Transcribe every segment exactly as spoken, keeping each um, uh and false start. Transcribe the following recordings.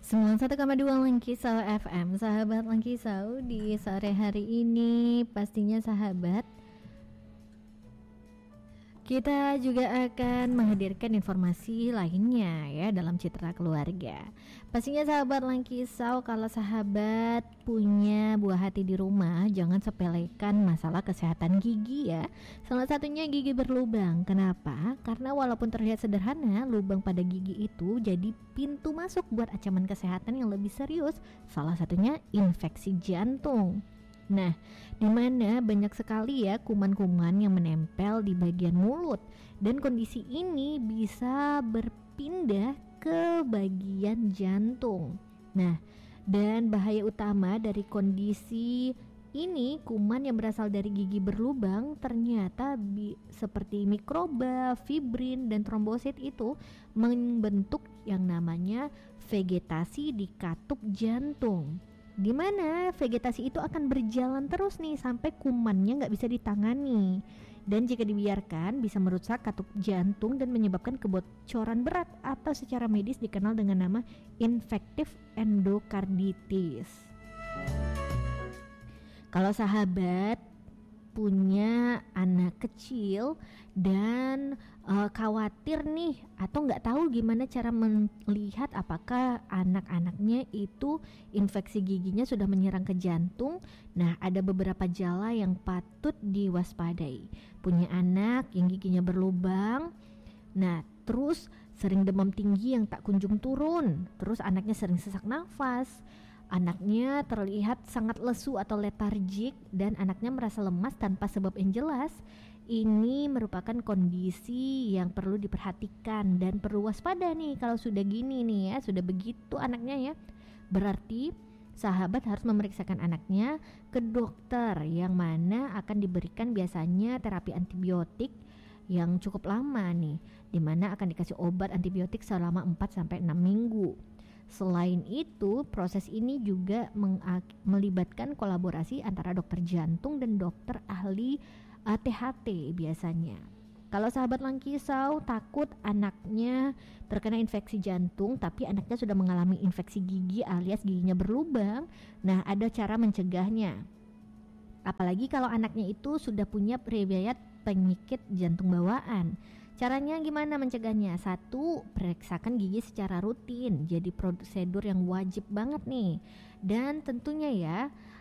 sembilan puluh satu koma dua Langkisau F M. Sahabat Langkisau, di sore hari ini pastinya sahabat, kita juga akan menghadirkan informasi lainnya ya dalam Citra Keluarga. Pastinya sahabat Langkisau, kalau sahabat punya buah hati di rumah, jangan sepelekan masalah kesehatan gigi ya. Salah satunya gigi berlubang. Kenapa? Karena walaupun terlihat sederhana, lubang pada gigi itu jadi pintu masuk buat ancaman kesehatan yang lebih serius. Salah satunya infeksi jantung. Nah, di mana banyak sekali ya kuman-kuman yang menempel di bagian mulut, dan kondisi ini bisa berpindah ke bagian jantung. Nah, dan bahaya utama dari kondisi ini, kuman yang berasal dari gigi berlubang ternyata bi- seperti mikroba, fibrin, dan trombosit itu membentuk yang namanya vegetasi di katup jantung, di mana vegetasi itu akan berjalan terus nih sampai kumannya nggak bisa ditangani, dan jika dibiarkan bisa merusak katup jantung dan menyebabkan kebocoran berat atau secara medis dikenal dengan nama infektif endokarditis. Kalau sahabat punya anak kecil dan uh, khawatir nih atau nggak tahu gimana cara melihat apakah anak-anaknya itu infeksi giginya sudah menyerang ke jantung, nah ada beberapa gejala yang patut diwaspadai. Punya anak yang giginya berlubang, nah terus sering demam tinggi yang tak kunjung turun, terus anaknya sering sesak nafas, anaknya terlihat sangat lesu atau letargik, dan anaknya merasa lemas tanpa sebab yang jelas. Ini merupakan kondisi yang perlu diperhatikan dan perlu waspada nih kalau sudah gini nih ya, sudah begitu anaknya ya. Berarti sahabat harus memeriksakan anaknya ke dokter, yang mana akan diberikan biasanya terapi antibiotik yang cukup lama nih, dimana akan dikasih obat antibiotik selama empat sampai enam minggu. Selain itu, proses ini juga mengak- melibatkan kolaborasi antara dokter jantung dan dokter ahli uh, T H T biasanya. Kalau sahabat Langkisau takut anaknya terkena infeksi jantung tapi anaknya sudah mengalami infeksi gigi alias giginya berlubang, nah ada cara mencegahnya. Apalagi kalau anaknya itu sudah punya riwayat penyakit jantung bawaan. Caranya gimana mencegahnya? Satu, periksakan gigi secara rutin, jadi prosedur yang wajib banget nih. Dan tentunya ya,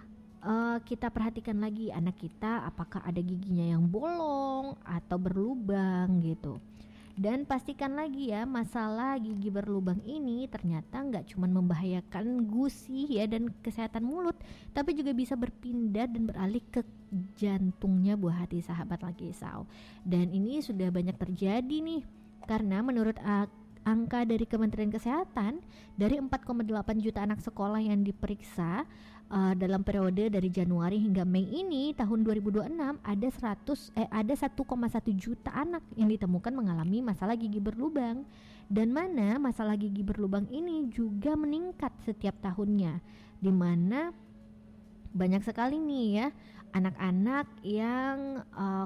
uh, kita perhatikan lagi anak kita apakah ada giginya yang bolong atau berlubang gitu. Dan pastikan lagi ya, masalah gigi berlubang ini ternyata nggak cuma membahayakan gusi ya dan kesehatan mulut, tapi juga bisa berpindah dan beralih ke jantungnya buah hati sahabat Langkisau. Dan ini sudah banyak terjadi nih, karena menurut uh, angka dari Kementerian Kesehatan, dari empat koma delapan juta anak sekolah yang diperiksa uh, dalam periode dari Januari hingga Mei ini tahun dua ribu dua puluh enam, ada seratus eh ada satu koma satu juta anak yang ditemukan mengalami masalah gigi berlubang, dan mana masalah gigi berlubang ini juga meningkat setiap tahunnya, di mana banyak sekali nih ya anak-anak yang uh,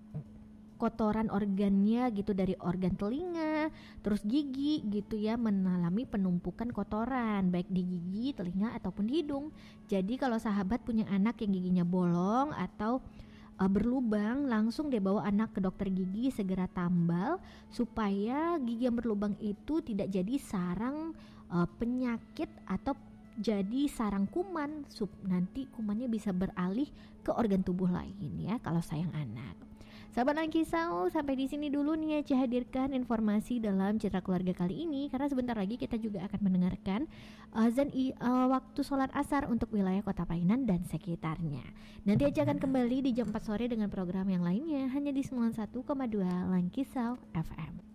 kotoran organnya gitu, dari organ telinga, terus gigi gitu ya, mengalami penumpukan kotoran baik di gigi, telinga ataupun hidung. Jadi kalau sahabat punya anak yang giginya bolong atau uh, berlubang, langsung deh bawa anak ke dokter gigi, segera tambal supaya gigi yang berlubang itu tidak jadi sarang uh, penyakit atau jadi sarang kuman. Sup, nanti kumannya bisa beralih ke organ tubuh lain ya kalau sayang anak. Sahabat Langkisau, sampai di sini dulu nih ya Ci hadirkan informasi dalam Citra Keluarga kali ini, karena sebentar lagi kita juga akan mendengarkan azan uh, uh, waktu sholat asar untuk wilayah Kota Painan dan sekitarnya. Nanti aja akan kembali di jam empat sore dengan program yang lainnya hanya di sembilan puluh satu koma dua Langkisau F M.